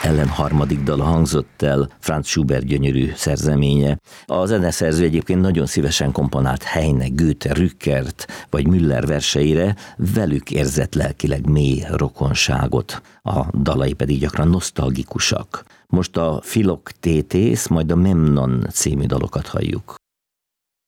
ellen harmadik dala hangzott el, Franz Schubert gyönyörű szerzeménye. A zeneszerző egyébként nagyon szívesen komponált Heine, Goethe, Rückert vagy Müller verseire, velük érzett lelkileg mély rokonságot. A dalai pedig gyakran nosztalgikusak. Most a Philoktétész, majd a Memnon című dalokat halljuk.